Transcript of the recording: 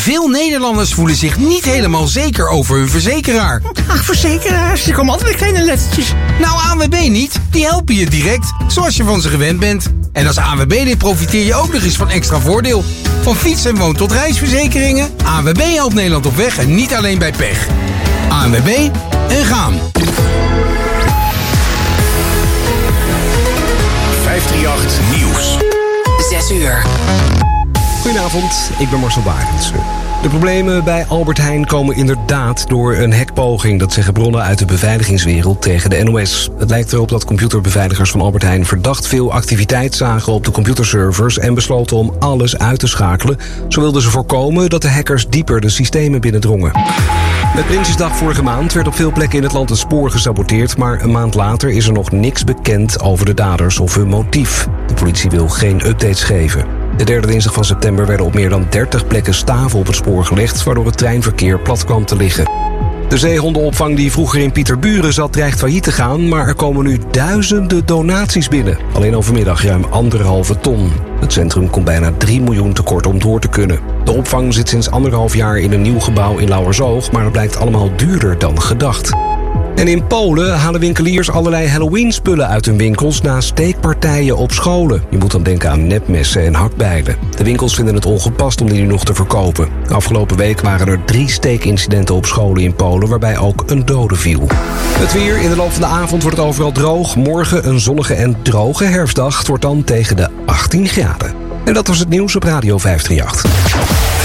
Veel Nederlanders voelen zich niet helemaal zeker over hun verzekeraar. Ach, verzekeraars, die komen altijd met kleine lettertjes. Nou, ANWB niet. Die helpen je direct, zoals je van ze gewend bent. En als ANWB profiteer je ook nog eens van extra voordeel. Van fiets- en woon- tot reisverzekeringen. ANWB helpt Nederland op weg en niet alleen bij pech. ANWB en gaan. 538 Nieuws. 6 uur. Goedenavond, ik ben Marcel Barends. De problemen bij Albert Heijn komen inderdaad door een hackpoging. Dat zeggen bronnen uit de beveiligingswereld tegen de NOS. Het lijkt erop dat computerbeveiligers van Albert Heijn verdacht veel activiteit zagen op de computerservers en besloten om alles uit te schakelen. Zo wilden ze voorkomen dat de hackers dieper de systemen binnendrongen. Met Prinsjesdag vorige maand werd op veel plekken in het land het spoor gesaboteerd, maar een maand later is er nog niks bekend over de daders of hun motief. De politie wil geen updates geven. De derde dinsdag van september werden op meer dan 30 plekken staven op het spoor gelegd, waardoor het treinverkeer plat kwam te liggen. De zeehondenopvang die vroeger in Pieterburen zat dreigt failliet te gaan, maar er komen nu duizenden donaties binnen. Alleen overmiddag ruim 1,5 ton. Het centrum komt bijna 3 miljoen tekort om door te kunnen. De opvang zit sinds 1,5 jaar in een nieuw gebouw in Lauwersoog, maar het blijkt allemaal duurder dan gedacht. En in Polen halen winkeliers allerlei Halloween-spullen uit hun winkels na steekpartijen op scholen. Je moet dan denken aan nepmessen en hakbijlen. De winkels vinden het ongepast om die nu nog te verkopen. Afgelopen week waren er 3 steekincidenten op scholen in Polen, waarbij ook een dode viel. Het weer, in de loop van de avond wordt het overal droog. Morgen een zonnige en droge herfstdag. Het wordt dan tegen de 18 graden. En dat was het nieuws op Radio 538.